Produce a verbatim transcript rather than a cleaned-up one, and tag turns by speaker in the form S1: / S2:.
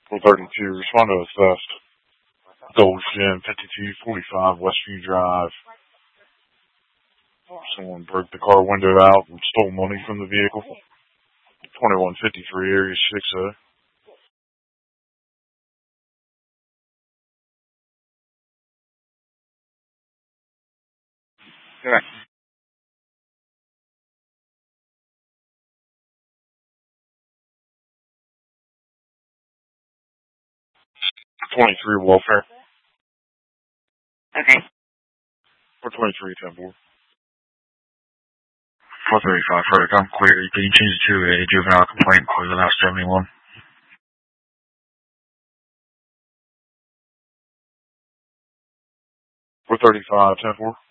S1: four thirty-two, respond to a theft. Gold's Gym, fifty-two forty-five Westview Drive. Someone broke the car window out and stole money from the vehicle. twenty-one fifty-three, Area six oh.
S2: Okay.
S1: twenty-three Welfare.
S2: Okay.
S1: four twenty-three, ten four.
S3: four thirty-five, Frederick, I'm clear. Can you change it to a juvenile complaint for the last seventy-one?
S1: four thirty-five, ten four.